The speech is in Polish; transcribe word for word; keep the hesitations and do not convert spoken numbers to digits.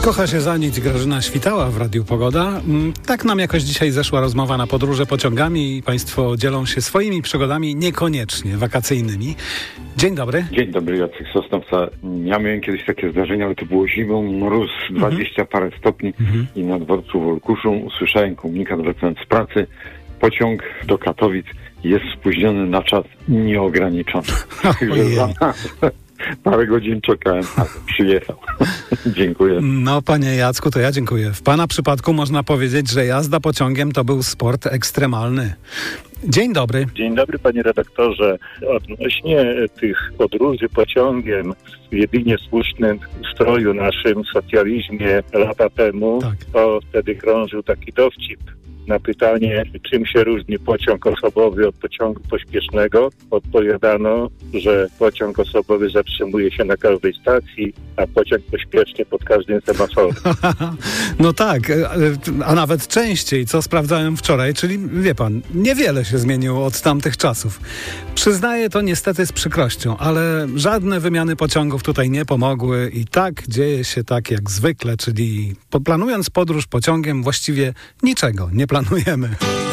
Kocha się za nic. Grażyna Świtała w Radiu Pogoda. Tak nam jakoś dzisiaj zeszła rozmowa na podróże pociągami i Państwo dzielą się swoimi przygodami niekoniecznie wakacyjnymi. Dzień dobry. Dzień dobry, Jacek Sosnowca. Ja miałem kiedyś takie zdarzenie, ale to było zimą, mróz, dwadzieścia parę stopni mhm. i na dworcu w Olkuszu usłyszałem komunikat wracając z pracy. Pociąg do Katowic jest spóźniony na czas nieograniczony. Parę godzin czekałem, a przyjechał. Dziękuję. No, panie Jacku, to ja dziękuję. W pana przypadku można powiedzieć, że jazda pociągiem to był sport ekstremalny. Dzień dobry. Dzień dobry, panie redaktorze. Odnośnie tych podróży pociągiem w jedynie słusznym stroju naszym socjalizmie lata temu, tak. To wtedy krążył taki dowcip. Na pytanie, czym się różni pociąg osobowy od pociągu pośpiesznego, odpowiadano, że pociąg osobowy zatrzymuje się na każdej stacji, a pociąg pośpieszny pod każdym semaforem. No tak, a nawet częściej, co sprawdzałem wczoraj, czyli wie pan, niewiele się zmieniło od tamtych czasów. Przyznaję to niestety z przykrością, ale żadne wymiany pociągów tutaj nie pomogły i tak dzieje się tak jak zwykle, czyli planując podróż pociągiem właściwie niczego nie planujemy.